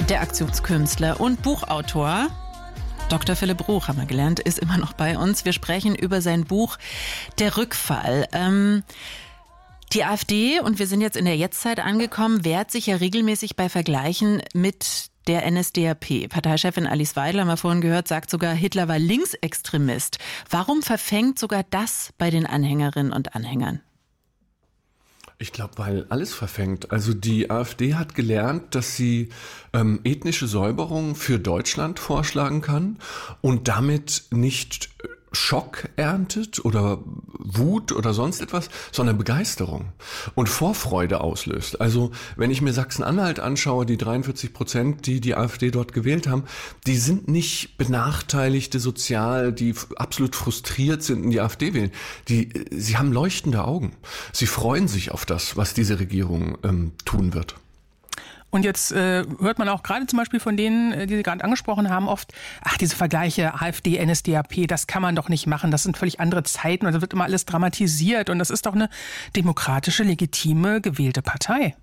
Der Aktionskünstler und Buchautor Dr. Philipp Roch, haben wir gelernt, ist immer noch bei uns. Wir sprechen über sein Buch Der Rückfall. Die AfD, und wir sind jetzt in der Jetztzeit angekommen, wehrt sich ja regelmäßig bei Vergleichen mit der NSDAP. Parteichefin Alice Weidel, haben wir vorhin gehört, sagt sogar, Hitler war Linksextremist. Warum verfängt sogar das bei den Anhängerinnen und Anhängern? Ich glaube, weil alles verfängt. Also die AfD hat gelernt, dass sie ethnische Säuberung für Deutschland vorschlagen kann und damit nicht Schock erntet oder Wut oder sonst etwas, sondern Begeisterung und Vorfreude auslöst. Also wenn ich mir Sachsen-Anhalt anschaue, die 43%, die AfD dort gewählt haben, die sind nicht Benachteiligte sozial, die absolut frustriert sind und die AfD wählen. Sie haben leuchtende Augen. Sie freuen sich auf das, was diese Regierung tun wird. Und jetzt hört man auch gerade zum Beispiel von denen, die Sie gerade angesprochen haben, oft, diese Vergleiche AfD, NSDAP, das kann man doch nicht machen, das sind völlig andere Zeiten und da wird immer alles dramatisiert und das ist doch eine demokratische, legitime, gewählte Partei.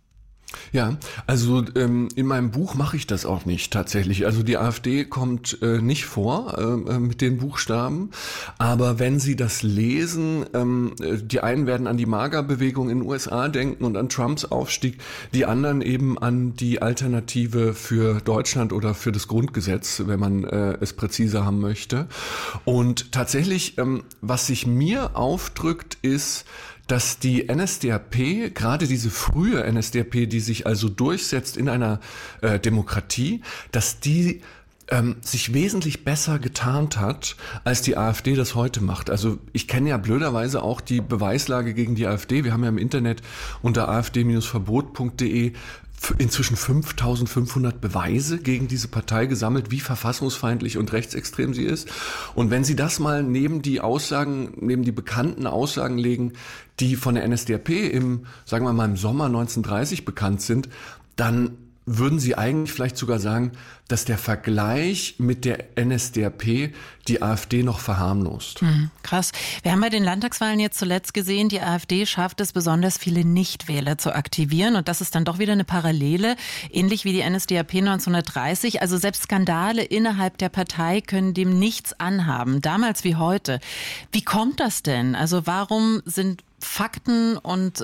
Ja, also in meinem Buch mache ich das auch nicht tatsächlich. Also die AfD kommt nicht vor mit den Buchstaben, aber wenn Sie das lesen, die einen werden an die MAGA-Bewegung in den USA denken und an Trumps Aufstieg, die anderen eben an die Alternative für Deutschland oder für das Grundgesetz, wenn man es präziser haben möchte. Und tatsächlich, was sich mir aufdrückt, ist, dass die NSDAP, gerade diese frühe NSDAP, die sich also durchsetzt in einer Demokratie, dass die sich wesentlich besser getarnt hat, als die AfD das heute macht. Also ich kenne ja blöderweise auch die Beweislage gegen die AfD. Wir haben ja im Internet unter afd-verbot.de inzwischen 5.500 Beweise gegen diese Partei gesammelt, wie verfassungsfeindlich und rechtsextrem sie ist. Und wenn Sie das mal neben die bekannten Aussagen legen, die von der NSDAP sagen wir mal im Sommer 1930 bekannt sind, dann würden Sie eigentlich vielleicht sogar sagen, dass der Vergleich mit der NSDAP die AfD noch verharmlost. Krass. Wir haben bei den Landtagswahlen jetzt zuletzt gesehen, die AfD schafft es, besonders viele Nichtwähler zu aktivieren. Und das ist dann doch wieder eine Parallele, ähnlich wie die NSDAP 1930. Also selbst Skandale innerhalb der Partei können dem nichts anhaben, damals wie heute. Wie kommt das denn? Also warum sind Fakten und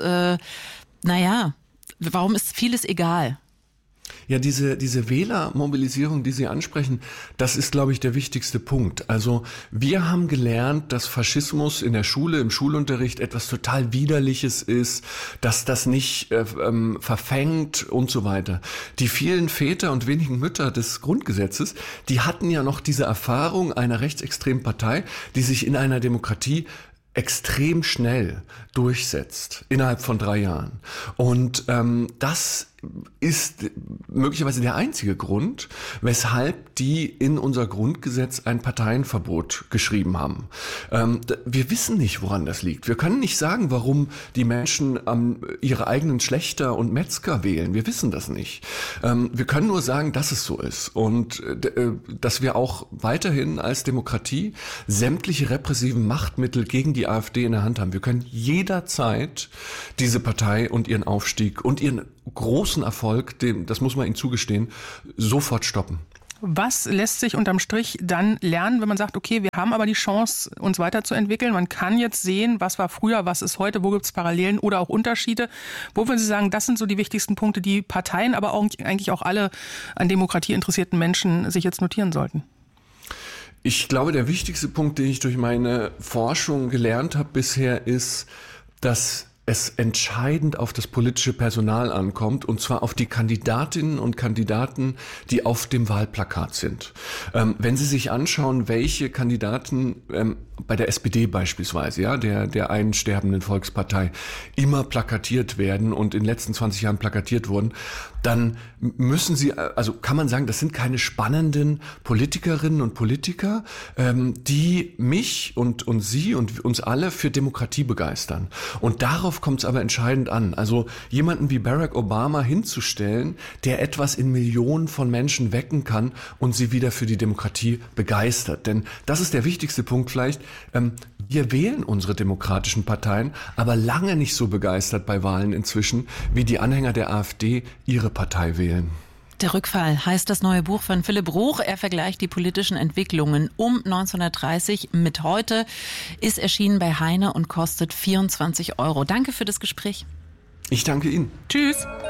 warum ist vieles egal? Ja, diese Wählermobilisierung, die Sie ansprechen, das ist, glaube ich, der wichtigste Punkt. Also wir haben gelernt, dass Faschismus in der Schule, im Schulunterricht etwas total Widerliches ist, dass das nicht verfängt und so weiter. Die vielen Väter und wenigen Mütter des Grundgesetzes, die hatten ja noch diese Erfahrung einer rechtsextremen Partei, die sich in einer Demokratie extrem schnell durchsetzt, innerhalb von 3 Jahren. Und das ist möglicherweise der einzige Grund, weshalb die in unser Grundgesetz ein Parteienverbot geschrieben haben. Wir wissen nicht, woran das liegt. Wir können nicht sagen, warum die Menschen ihre eigenen Schlächter und Metzger wählen. Wir wissen das nicht. Wir können nur sagen, dass es so ist und dass wir auch weiterhin als Demokratie sämtliche repressiven Machtmittel gegen die AfD in der Hand haben. Wir können jederzeit diese Partei und ihren Aufstieg und ihren großen Erfolg, das muss man ihnen zugestehen, sofort stoppen. Was lässt sich unterm Strich dann lernen, wenn man sagt, okay, wir haben aber die Chance, uns weiterzuentwickeln. Man kann jetzt sehen, was war früher, was ist heute, wo gibt es Parallelen oder auch Unterschiede. Wo würden Sie sagen, das sind so die wichtigsten Punkte, die Parteien, aber auch, eigentlich auch alle an Demokratie interessierten Menschen sich jetzt notieren sollten? Ich glaube, der wichtigste Punkt, den ich durch meine Forschung gelernt habe bisher, ist, dass es entscheidend auf das politische Personal ankommt, und zwar auf die Kandidatinnen und Kandidaten, die auf dem Wahlplakat sind. Wenn Sie sich anschauen, welche Kandidaten bei der SPD beispielsweise, ja, der einsterbenden Volkspartei, immer plakatiert werden und in den letzten 20 Jahren plakatiert wurden, dann müssen Sie, also kann man sagen, das sind keine spannenden Politikerinnen und Politiker, die mich und Sie und uns alle für Demokratie begeistern. Und darauf kommt es aber entscheidend an. Also jemanden wie Barack Obama hinzustellen, der etwas in Millionen von Menschen wecken kann und sie wieder für die Demokratie begeistert. Denn das ist der wichtigste Punkt vielleicht. Wir wählen unsere demokratischen Parteien, aber lange nicht so begeistert bei Wahlen inzwischen, wie die Anhänger der AfD ihre Partei wählen. Der Rückfall heißt das neue Buch von Philipp Bruch. Er vergleicht die politischen Entwicklungen um 1930 mit heute, ist erschienen bei Heine und kostet 24 €. Danke für das Gespräch. Ich danke Ihnen. Tschüss.